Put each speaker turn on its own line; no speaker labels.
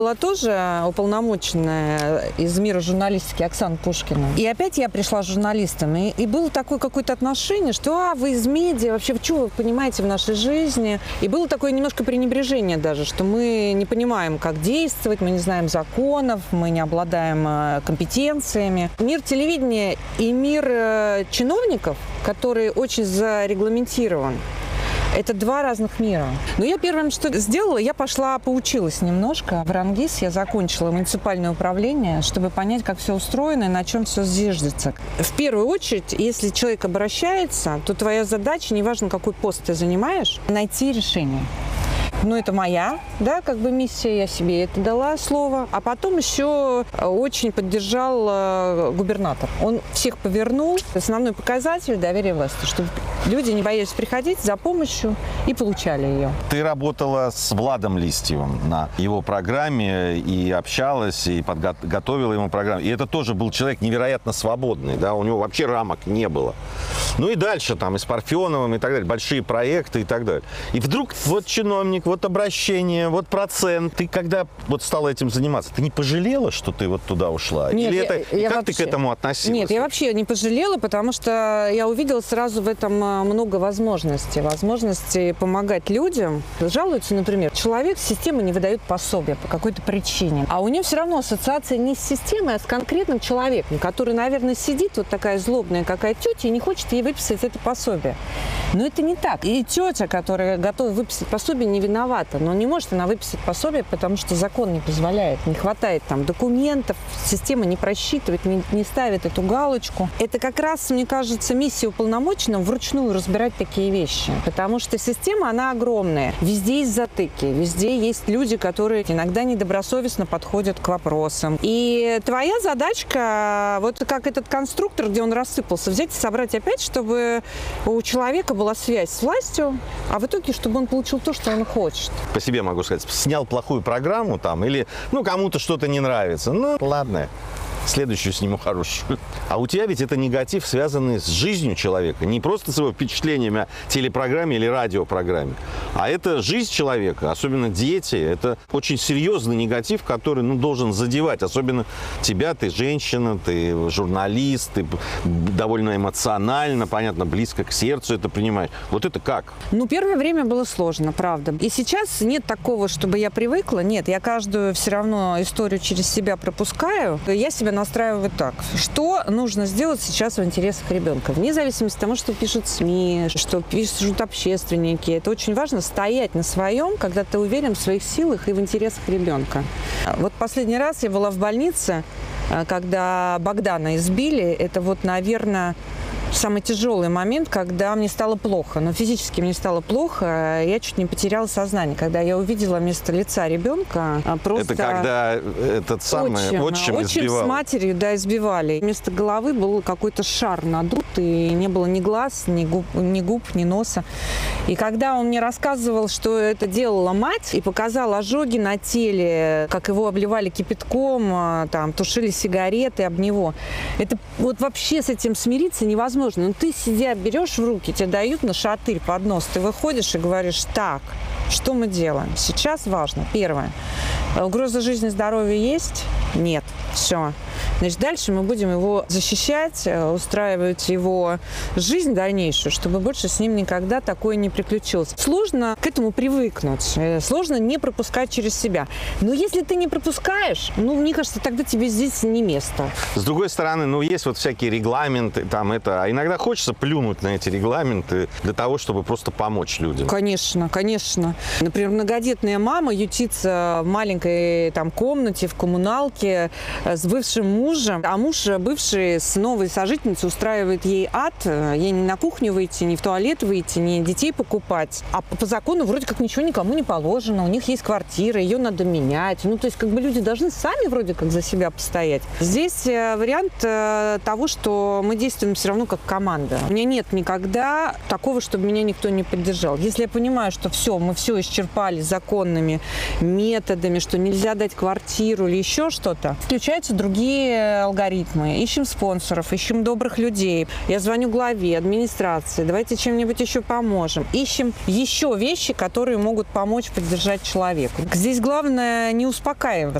Была тоже уполномоченная из мира журналистики Оксана Пушкина. И опять я пришла журналистом. И было такое какое-то отношение, что вы из медиа, вообще, что вы понимаете в нашей жизни? И было такое немножко пренебрежение даже, что мы не понимаем, как действовать, мы не знаем законов, мы не обладаем компетенциями. Мир телевидения и мир чиновников, который очень зарегламентирован, это два разных мира. Но я первым, что сделала, я пошла поучилась немножко. В РАНГИС я закончила муниципальное управление, чтобы понять, как все устроено и на чем все зиждется. В первую очередь, если человек обращается, то твоя задача, неважно, какой пост ты занимаешь, найти решение. Ну, это моя, да, как бы миссия, я себе это дала слово. А потом еще очень поддержал губернатор. Он всех повернул. Основной показатель доверия власти, чтобы люди не боялись приходить за помощью и получали ее.
Ты работала с Владом Листьевым на его программе и общалась, и готовила ему программу. И это тоже был человек невероятно свободный, да, у него вообще рамок не было. Ну и дальше там и с Парфеновым и так далее, большие проекты и так далее. И вдруг вот чиновник, вот обращение, вот процент. Ты когда вот стала этим заниматься, ты не пожалела, что ты вот туда ушла?
Нет,
или как
вообще,
ты к этому относилась?
Нет, я вообще не пожалела, потому что я увидела сразу в этом много возможностей. Возможности помогать людям. Жалуются, например, человек, система не выдает пособия по какой-то причине. А у него все равно ассоциация не с системой, а с конкретным человеком, который, наверное, сидит вот такая злобная какая тетя и не хочет ей выписать это пособие. Но это не так. И тетя, которая готова выписать пособие, не виновата. Но не может она выписать пособие, потому что закон не позволяет. Не хватает там документов, система не просчитывает, не ставит эту галочку. Это как раз, мне кажется, миссия уполномоченного вручную разбирать такие вещи. Потому что система, она огромная. Везде есть затыки, везде есть люди, которые иногда недобросовестно подходят к вопросам. И твоя задачка, вот как этот конструктор, где он рассыпался, взять и собрать опять, чтобы у человека была связь с властью, а в итоге, чтобы он получил то, что он хочет.
По себе могу сказать, снял плохую программу там, или, кому-то что-то не нравится. Ладно, следующую сниму хорошую. А у тебя ведь это негатив, связанный с жизнью человека. Не просто с его впечатлениями о телепрограмме или радиопрограмме, а это жизнь человека, особенно дети. Это очень серьезный негатив, который должен задевать. Особенно тебя, ты женщина, ты журналист, ты довольно эмоционально, понятно, близко к сердцу это принимаешь. Вот это как?
Первое время было сложно, правда. И сейчас нет такого, чтобы я привыкла. Нет, я каждую все равно историю через себя пропускаю. Я себя настраиваю так. Что нужно сделать сейчас в интересах ребенка? Вне зависимости от того, что пишут СМИ, что пишут общественники. Это очень важно стоять на своем, когда ты уверен в своих силах и в интересах ребенка. Вот последний раз я была в больнице, когда Богдана избили. Это наверное, самый тяжелый момент, когда мне стало плохо. Но физически мне стало плохо, я чуть не потеряла сознание. Когда я увидела вместо лица ребенка просто...
Это когда этот самый отчим избивал?
С матерью, избивали. Вместо головы был какой-то шар надут, и не было ни глаз, ни губ, ни носа. И когда он мне рассказывал, что это делала мать, и показал ожоги на теле, как его обливали кипятком, тушили сигареты об него, это вообще с этим смириться невозможно. Ты сидя, берешь в руки, тебе дают на шатырь под нос, ты выходишь и говоришь: так, что мы делаем? Сейчас важно. Первое. Угроза жизни и здоровья есть? Нет. Все. Значит, дальше мы будем его защищать, устраивать его жизнь дальнейшую, чтобы больше с ним никогда такое не приключилось. Сложно к этому привыкнуть, сложно не пропускать через себя. Но если ты не пропускаешь, мне кажется, тогда тебе здесь не место.
С другой стороны, есть всякие регламенты, а иногда хочется плюнуть на эти регламенты для того, чтобы просто помочь людям.
Конечно, конечно. Например, многодетная мама ютится в маленькой комнате, в коммуналке с бывшим мужем, а муж бывший с новой сожительницей устраивает ей ад, ей ни на кухню выйти, ни в туалет выйти, ни детей покупать. А по закону вроде как ничего никому не положено, у них есть квартира, ее надо менять. То есть люди должны сами вроде как за себя постоять. Здесь вариант того, что мы действуем все равно как команда. У меня нет никогда такого, чтобы меня никто не поддержал. Если я понимаю, что мы все исчерпали законными методами, что нельзя дать квартиру или еще что-то, включаются другие алгоритмы, ищем спонсоров, ищем добрых людей. Я звоню главе, администрации, давайте чем-нибудь еще поможем. Ищем еще вещи, которые могут помочь поддержать человека. Здесь главное не успокаиваться.